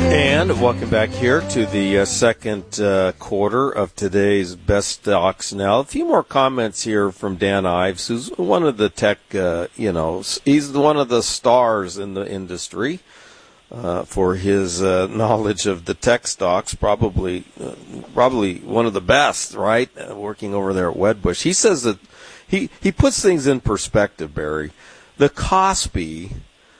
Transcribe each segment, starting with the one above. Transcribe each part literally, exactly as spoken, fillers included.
And welcome back here to the uh, second uh, quarter of today's Best Stocks Now. A few more comments here from Dan Ives, who's one of the tech, uh, you know, he's one of the stars in the industry uh, for his uh, knowledge of the tech stocks, probably uh, probably one of the best, right, uh, working over there at Wedbush. He says that he, he puts things in perspective, Barry. The Kospi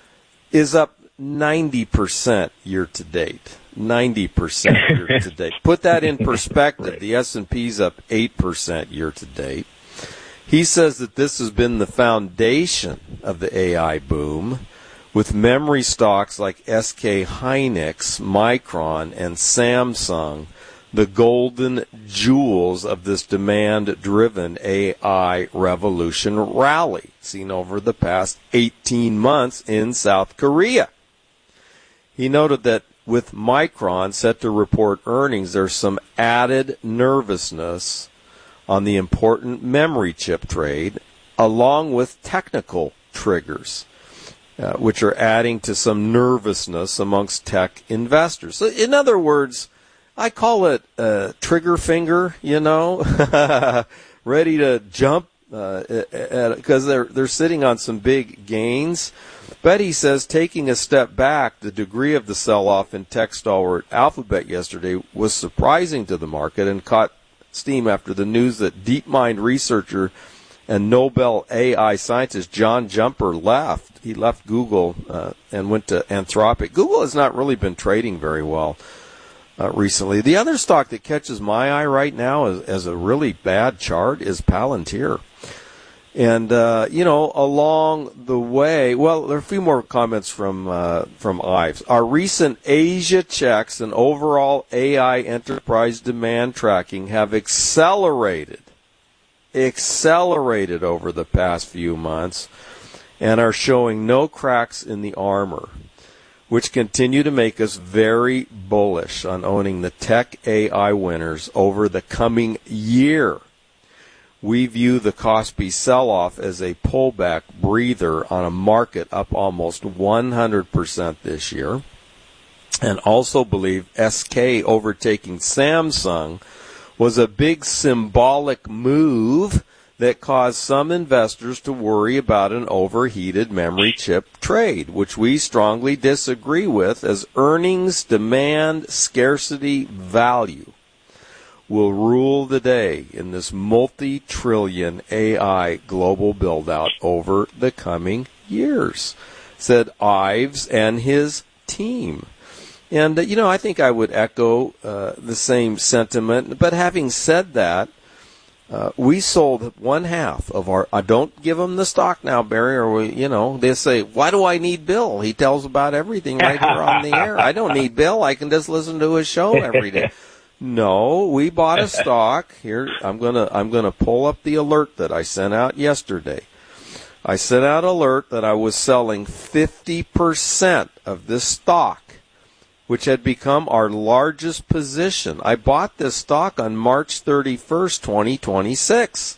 is up ninety percent year to date. ninety percent year to date. Put that in perspective. The S and P's up eight percent year to date. He says that this has been the foundation of the A I boom, with memory stocks like S K Hynix, Micron, and Samsung the golden jewels of this demand-driven A I revolution rally seen over the past eighteen months in South Korea. He noted that with Micron set to report earnings, there's some added nervousness on the important memory chip trade, along with technical triggers, uh, which are adding to some nervousness amongst tech investors. So in other words, I call it uh, trigger finger, you know, ready to jump because uh, they're they're sitting on some big gains. But he says, taking a step back, the degree of the sell-off in tech stalwart Alphabet yesterday was surprising to the market and caught steam after the news that DeepMind researcher and Nobel A I scientist John Jumper left. He left Google uh, and went to Anthropic. Google has not really been trading very well uh, recently. The other stock that catches my eye right now as, as a really bad chart is Palantir. And, uh, you know, along the way, well, there are a few more comments from uh, from Ives. Our recent Asia checks and overall A I enterprise demand tracking have accelerated, accelerated over the past few months and are showing no cracks in the armor, which continue to make us very bullish on owning the tech A I winners over the coming year. We view the Kospi sell-off as a pullback breather on a market up almost one hundred percent this year, and also believe S K overtaking Samsung was a big symbolic move that caused some investors to worry about an overheated memory chip trade, which we strongly disagree with, as earnings, demand, scarcity, value will rule the day in this multi-trillion A I global build-out over the coming years, said Ives and his team. And, uh, you know, I think I would echo uh, the same sentiment. But having said that, uh, we sold one half of our, uh, don't give them the stock now, Barry, or, we, you know, they say, why do I need Bill? He tells about everything right here on the air. I don't need Bill. I can just listen to his show every day. No, we bought a stock. Here, I'm gonna I'm gonna pull up the alert that I sent out yesterday. I sent out alert that I was selling fifty percent of this stock, which had become our largest position. I bought this stock on March thirty-first, twenty twenty-six,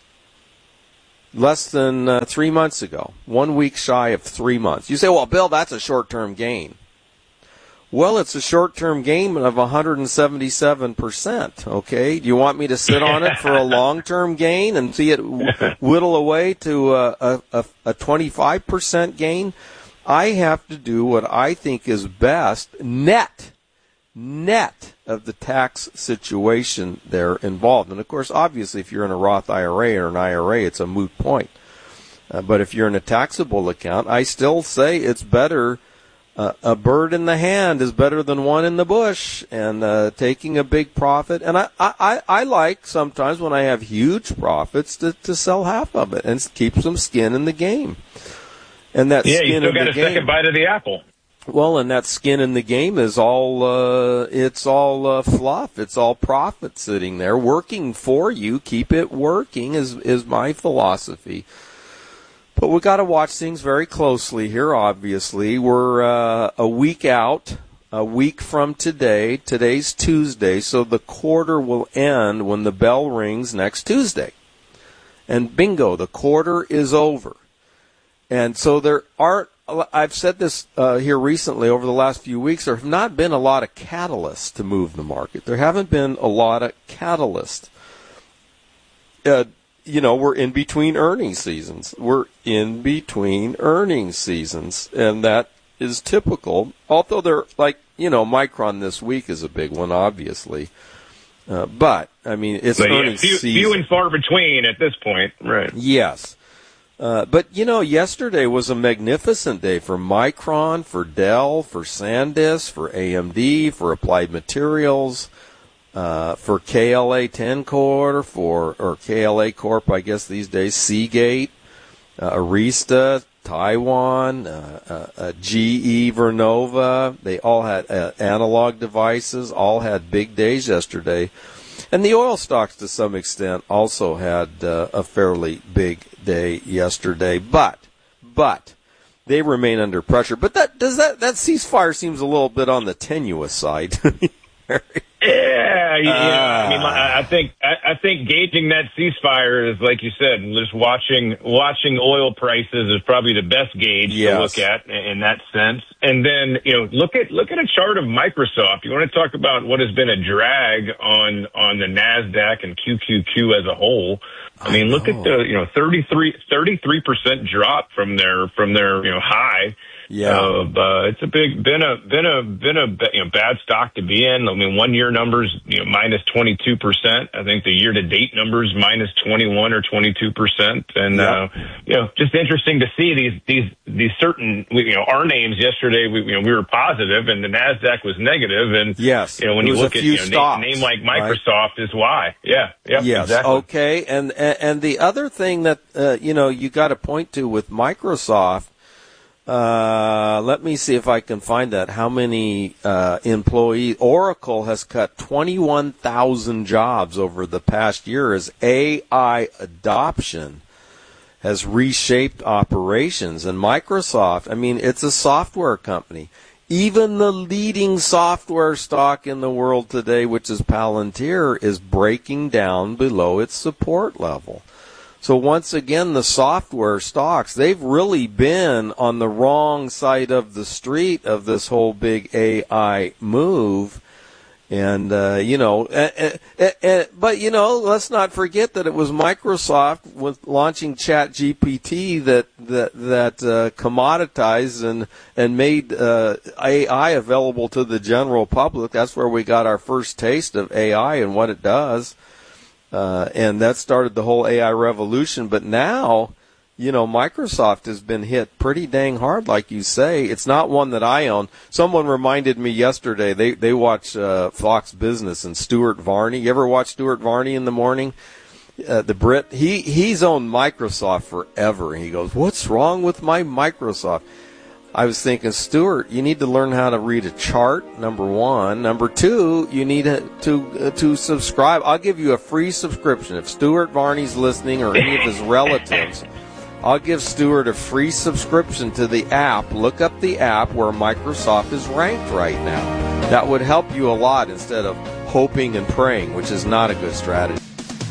less than uh, three months ago, one week shy of three months. You say, well, Bill, that's a short-term gain. Well, it's a short-term gain of one hundred seventy-seven percent, okay? Do you want me to sit on it for a long-term gain and see it whittle away to a, a, a twenty-five percent gain? I have to do what I think is best, net, net of the tax situation there involved. And, of course, obviously, if you're in a Roth I R A or an I R A, it's a moot point. Uh, but if you're in a taxable account, I still say it's better. Uh, a bird in the hand is better than one in the bush, and uh, taking a big profit. And I, I, I like sometimes when I have huge profits to, to sell half of it and keep some skin in the game. And that yeah, skin you still in got the a game, second bite of the apple. Well, and that skin in the game is all uh, it's all uh, fluff. It's all profit sitting there working for you. Keep it working is is my philosophy. But we've got to watch things very closely here, obviously. We're uh, a week out, a week from today. Today's Tuesday, so the quarter will end when the bell rings next Tuesday. And bingo, the quarter is over. And so there aren't I've said this uh, here recently over the last few weeks. There have not been a lot of catalysts to move the market. There haven't been a lot of catalysts. Uh, you know, we're in between earnings seasons. We're in between earnings seasons, and that is typical. Although they're like, you know, Micron this week is a big one, obviously. Uh, but, I mean, it's so, earnings yeah, few, season. Few and far between at this point. Right. Yes. Uh, but, you know, yesterday was a magnificent day for Micron, for Dell, for SanDisk, for A M D, for Applied Materials, uh, for K L A ten-Core, for, or K L A Corp, I guess these days, Seagate, uh, Arista, Taiwan, uh, uh, uh, G E, Vernova. They all had uh, analog devices, all had big days yesterday. And the oil stocks, to some extent, also had uh, a fairly big day yesterday. But, but, they remain under pressure. But that does that that ceasefire seems a little bit on the tenuous side. Yeah, yeah. Uh, I mean, I think I, I think gauging that ceasefire is, like you said, just watching watching oil prices is probably the best gauge yes. to look at in that sense. And then, you know, look at look at a chart of Microsoft. You want to talk about what has been a drag on on the NASDAQ and Q Q Q as a whole. I mean, I look at the you know thirty-three percent drop from their from their you know high. Yeah, uh, but it's a big been a been a been a you know bad stock to be in. I mean, one year numbers you know minus twenty-two percent. I think the year to date numbers minus twenty-one or twenty-two percent. And yeah. uh, you know, just interesting to see these these these certain you know our names yesterday. We you know we were positive and the NASDAQ was negative. And yes, you know when you look at you know, stocks, name, name like Microsoft right? is why. Yeah, yeah, yes, exactly. Okay, and and the other thing that uh, you know you got to point to with Microsoft. Uh, let me see if I can find that. How many uh, employees? Oracle has cut twenty-one thousand jobs over the past year as A I adoption has reshaped operations. And Microsoft, I mean, it's a software company. Even the leading software stock in the world today, which is Palantir, is breaking down below its support level. So once again, the software stocks, they've really been on the wrong side of the street of this whole big A I move. And, uh, you know, uh, uh, uh, but, you know, let's not forget that it was Microsoft with launching ChatGPT that, that, that, uh, commoditized and, and made, uh, A I available to the general public. That's where we got our first taste of A I and what it does. Uh, and that started the whole A I revolution. But now, you know, Microsoft has been hit pretty dang hard, like you say. It's not one that I own. Someone reminded me yesterday, they, they watch uh, Fox Business and Stuart Varney. You ever watch Stuart Varney in the morning? Uh, the Brit, he, he's owned Microsoft forever. He goes, what's wrong with my Microsoft? I was thinking, Stuart, you need to learn how to read a chart, number one. Number two, you need to to, uh, to subscribe. I'll give you a free subscription. If Stuart Varney's listening or any of his relatives, I'll give Stuart a free subscription to the app. Look up the app where Microsoft is ranked right now. That would help you a lot instead of hoping and praying, which is not a good strategy.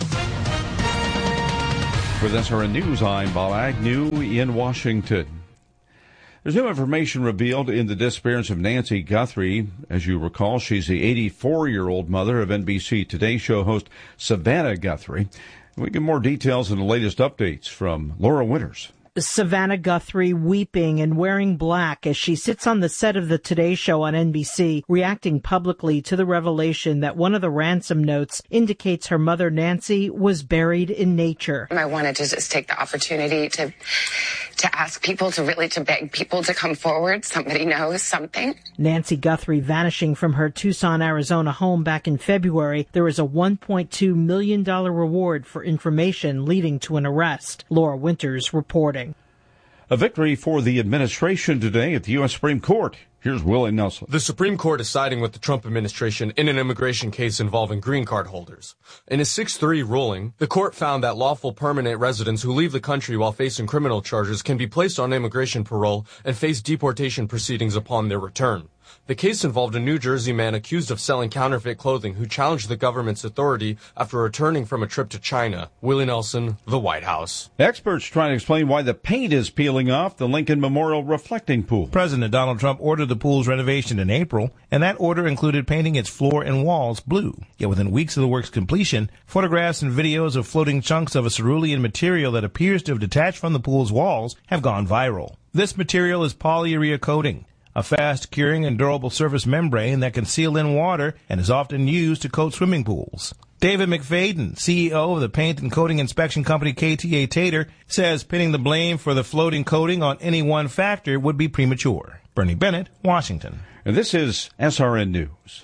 With S R N News, I'm Bob Agnew in Washington. There's new information revealed in the disappearance of Nancy Guthrie. As you recall, she's the eighty-four-year-old mother of N B C Today show host Savannah Guthrie. We get more details and the latest updates from Laura Winters. Savannah Guthrie weeping and wearing black as she sits on the set of the Today Show on N B C, reacting publicly to the revelation that one of the ransom notes indicates her mother, Nancy, was buried in nature. I wanted to just take the opportunity to to ask people to really to beg people to come forward. Somebody knows something. Nancy Guthrie vanishing from her Tucson, Arizona home back in February. There was a one point two million dollars reward for information leading to an arrest. Laura Winters reporting. A victory for the administration today at the U S Supreme Court. Here's Willie Nelson. The Supreme Court is siding with the Trump administration in an immigration case involving green card holders. In a six three ruling, the court found that lawful permanent residents who leave the country while facing criminal charges can be placed on immigration parole and face deportation proceedings upon their return. The case involved a New Jersey man accused of selling counterfeit clothing who challenged the government's authority after returning from a trip to China. Willie Nelson, the White House. Experts trying to explain why the paint is peeling off the Lincoln Memorial reflecting pool. President Donald Trump ordered the pool's renovation in April, and that order included painting its floor and walls blue. Yet within weeks of the work's completion, photographs and videos of floating chunks of a cerulean material that appears to have detached from the pool's walls have gone viral. This material is polyurea coating, a fast-curing and durable surface membrane that can seal in water and is often used to coat swimming pools. David McFadden, C E O of the paint and coating inspection company K T A Tater, says pinning the blame for the floating coating on any one factor would be premature. Bernie Bennett, Washington. And this is S R N News.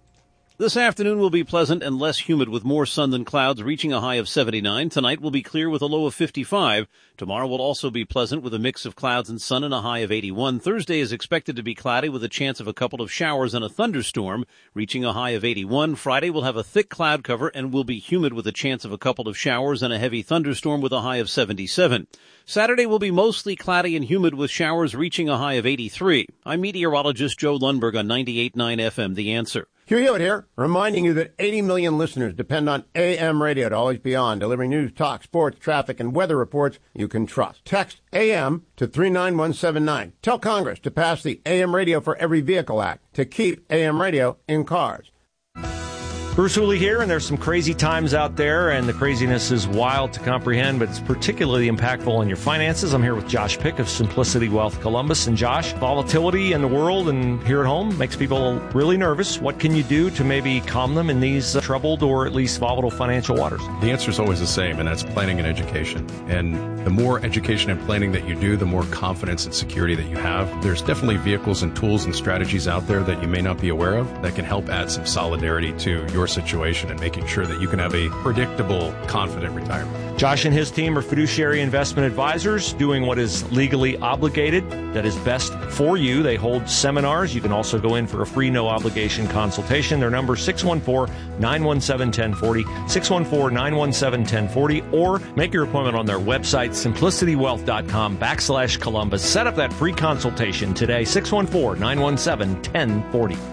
This afternoon will be pleasant and less humid with more sun than clouds, reaching a high of seventy-nine. Tonight will be clear with a low of fifty-five. Tomorrow will also be pleasant with a mix of clouds and sun and a high of eighty-one. Thursday is expected to be cloudy with a chance of a couple of showers and a thunderstorm, reaching a high of eighty-one. Friday will have a thick cloud cover and will be humid with a chance of a couple of showers and a heavy thunderstorm with a high of seventy-seven. Saturday will be mostly cloudy and humid with showers reaching a high of eighty-three. I'm meteorologist Joe Lundberg on ninety-eight point nine F M, The Answer. Hugh Hewitt here, reminding you that eighty million listeners depend on A M radio to always be on, delivering news, talk, sports, traffic, and weather reports you can trust. Text A M to three nine one seven nine. Tell Congress to pass the A M Radio for Every Vehicle Act to keep A M radio in cars. Bruce Hooley here, and there's some crazy times out there, and the craziness is wild to comprehend, but it's particularly impactful on your finances. I'm here with Josh Pick of Simplicity Wealth Columbus. And Josh, volatility in the world and here at home makes people really nervous. What can you do to maybe calm them in these uh, troubled or at least volatile financial waters? The answer is always the same, and that's planning and education. And the more education and planning that you do, the more confidence and security that you have. There's definitely vehicles and tools and strategies out there that you may not be aware of that can help add some solidarity to your situation and making sure that you can have a predictable, confident retirement. Josh and his team are fiduciary investment advisors doing what is legally obligated, that is best for you. They hold seminars. You can also go in for a free, no-obligation consultation. Their number is six one four, nine one seven, one zero four zero, six one four, nine one seven, one zero four zero, or make your appointment on their website, simplicitywealth.com backslash Columbus. Set up that free consultation today, six one four, nine one seven, one zero four zero.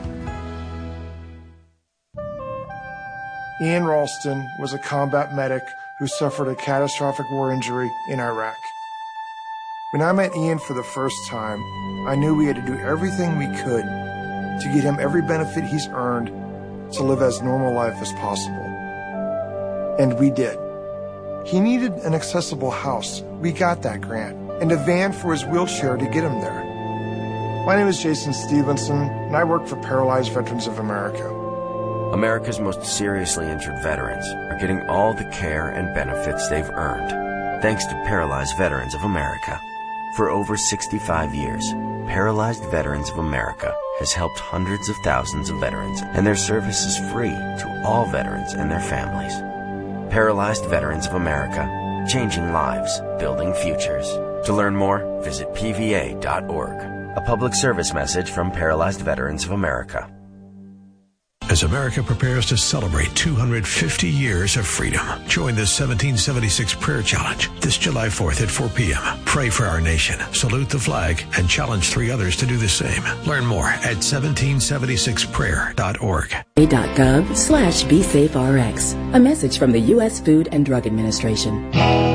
Ian Ralston was a combat medic who suffered a catastrophic war injury in Iraq. When I met Ian for the first time, I knew we had to do everything we could to get him every benefit he's earned to live as normal life as possible. And we did. He needed an accessible house. We got that grant. And a van for his wheelchair to get him there. My name is Jason Stevenson, and I work for Paralyzed Veterans of America. America's most seriously injured veterans are getting all the care and benefits they've earned, thanks to Paralyzed Veterans of America. For over sixty-five years, Paralyzed Veterans of America has helped hundreds of thousands of veterans, and their service is free to all veterans and their families. Paralyzed Veterans of America, changing lives, building futures. To learn more, visit P V A dot org. A public service message from Paralyzed Veterans of America. As America prepares to celebrate two hundred fifty years of freedom, join the seventeen seventy-six Prayer Challenge this July fourth at four p.m. Pray for our nation, salute the flag, and challenge three others to do the same. Learn more at seventeen seventy-six prayer dot org. .gov slash BeSafeRx. A message from the U S Food and Drug Administration.